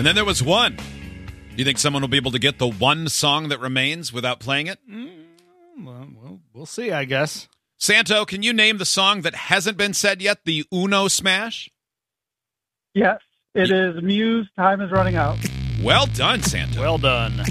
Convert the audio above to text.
And then there was one. You think someone will be able to get the one song that remains without playing it? Well, we'll see, I guess. Santo, can you name the song that hasn't been said yet, the Uno Smash? Yes, it is Muse, Time Is Running Out. Well done, Santo. Well done.